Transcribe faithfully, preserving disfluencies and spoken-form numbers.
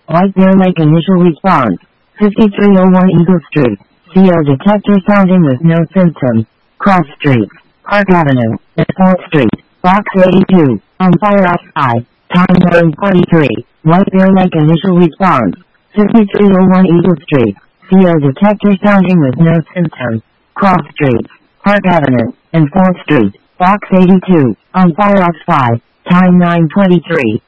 White Bear Lake initial response. fifty-three oh one Eagle Street. C O detector sounding with no symptoms. Cross Street. Park Avenue. and fourth Street. Box eighty-two. On fire outside. Time nine forty-three. White Bear Lake initial response. fifty-three oh one Eagle Street. C O detector sounding with no symptoms. Cross Street. Park Avenue. and fourth Street. Box eighty-two. On fire outside. Time nine twenty-three.